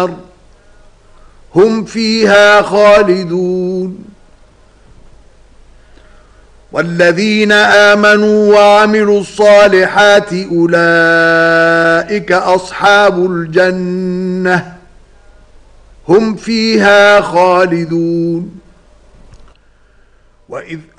هم فيها خالدون والذين آمنوا وعملوا الصالحات أولئك أصحاب الجنة هم فيها خالدون وإذ